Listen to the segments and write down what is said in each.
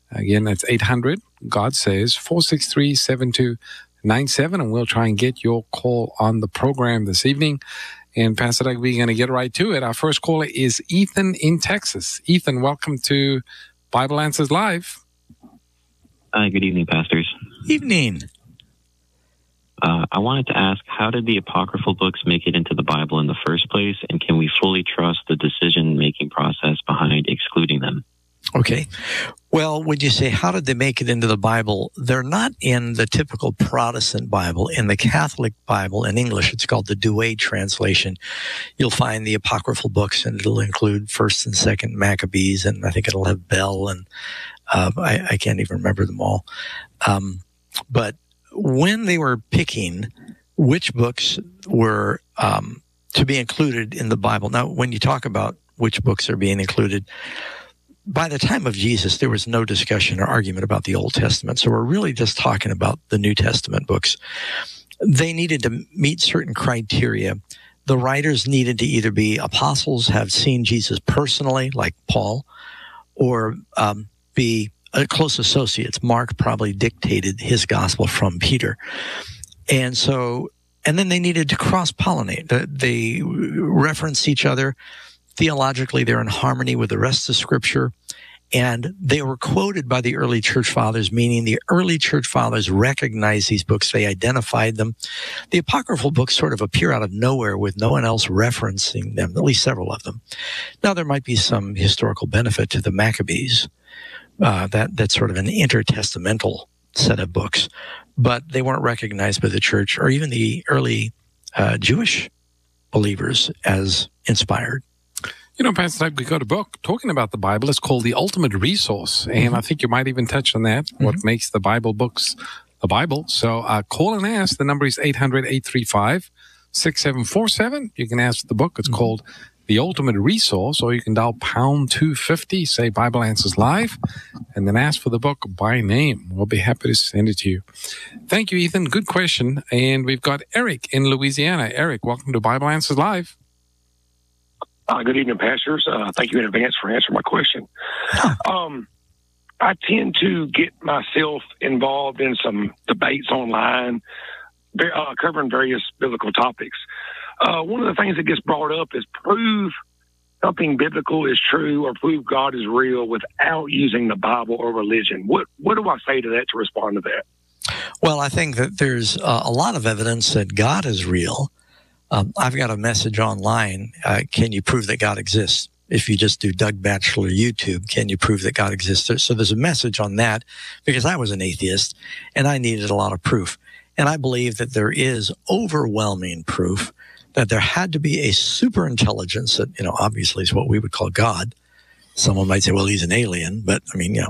Again, that's 800, God Says, 463-7297, and we'll try and get your call on the program this evening. And Pastor Doug, we're going to get right to it. Our first caller is Ethan in Texas. Ethan, welcome to Bible Answers Live. Hi, good evening, pastors. Evening. I wanted to ask, how did the apocryphal books make it into the Bible in the first place, and can we fully trust the decision-making process behind excluding them? Okay. Well, when you say, how did they make it into the Bible? They're not in the typical Protestant Bible. In the Catholic Bible, in English, it's called the Douay translation. You'll find the apocryphal books, and it'll include 1st and 2nd Maccabees, and I think it'll have Bell, and I can't even remember them all. But when they were picking which books were to be included in the Bible, now, when you talk about which books are being included, by the time of Jesus, there was no discussion or argument about the Old Testament. So we're really just talking about the New Testament books. They needed to meet certain criteria. The writers needed to either be apostles, have seen Jesus personally, like Paul, or be close associates. Mark probably dictated his gospel from Peter. And then they needed to cross-pollinate. They reference each other. Theologically, they're in harmony with the rest of Scripture, and they were quoted by the early church fathers, meaning the early church fathers recognized these books. They identified them. The apocryphal books sort of appear out of nowhere with no one else referencing them, at least several of them. Now, there might be some historical benefit to the Maccabees. That's sort of an intertestamental set of books, but they weren't recognized by the church or even the early Jewish believers as inspired. You know, Pastor Doug, we got a book talking about the Bible. It's called The Ultimate Resource. And I think you might even touch on that, what makes the Bible books the Bible. So call and ask. The number is 800-835-6747. You can ask the book. It's called The Ultimate Resource, or you can dial pound 250, say Bible Answers Live, and then ask for the book by name. We'll be happy to send it to you. Thank you, Ethan. Good question. And we've got Eric in Louisiana. Eric, welcome to Bible Answers Live. Good evening, pastors. Thank you in advance for answering my question. I tend to get myself involved in some debates online covering various biblical topics. One of the things that gets brought up is prove something biblical is true or prove God is real without using the Bible or religion. What do I say to that to respond to that? Well, I think that there's a lot of evidence that God is real. I've got a message online. Can you prove that God exists? If you just do Doug Batchelor YouTube, can you prove that God exists? So there's a message on that because I was an atheist and I needed a lot of proof. And I believe that there is overwhelming proof that there had to be a super intelligence that, obviously is what we would call God. Someone might say, well, he's an alien, but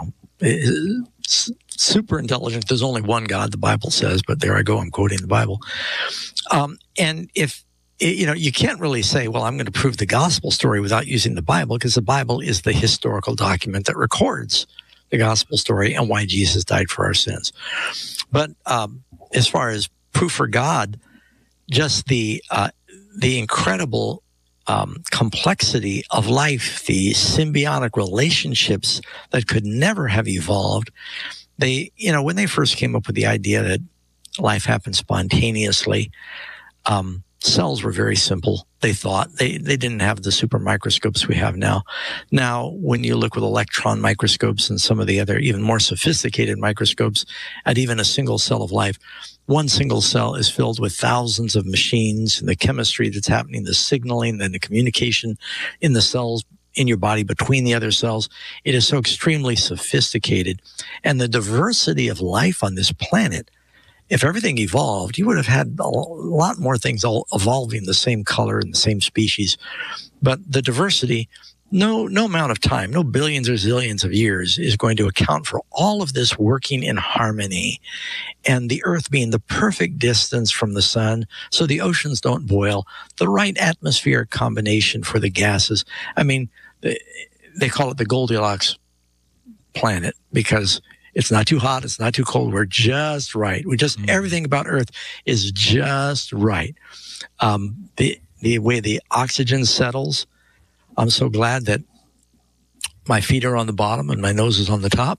super intelligent. There's only one God, the Bible says, but there I go, I'm quoting the Bible. And if, you can't really say, well, I'm going to prove the gospel story without using the Bible, because the Bible is the historical document that records the gospel story and why Jesus died for our sins. But as far as proof for God, just the incredible complexity of life, the symbiotic relationships that could never have evolved. When they first came up with the idea that life happened spontaneously, cells were very simple. They thought they didn't have the super microscopes we have now. Now, when you look with electron microscopes and some of the other even more sophisticated microscopes at even a single cell of life, one single cell is filled with thousands of machines and the chemistry that's happening, the signaling and the communication in the cells in your body between the other cells. It is so extremely sophisticated. And the diversity of life on this planet, if everything evolved, you would have had a lot more things all evolving the same color and the same species. But the diversity, no amount of time, no billions or zillions of years is going to account for all of this working in harmony. And the Earth being the perfect distance from the sun, so the oceans don't boil, the right atmospheric combination for the gases. I mean, they call it the Goldilocks planet because it's not too hot, it's not too cold. We're just right. Everything about Earth is just right. The way the oxygen settles, I'm so glad that my feet are on the bottom and my nose is on the top.